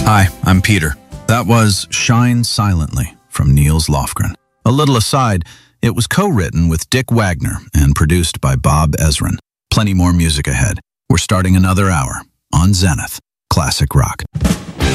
Hi, I'm Peter. That was Shine Silently from Niels Lofgren. A little aside, it was co-written with Dick Wagner and produced by Bob Ezrin. Plenty more music ahead. We're starting another hour on Zenith Classic Rock.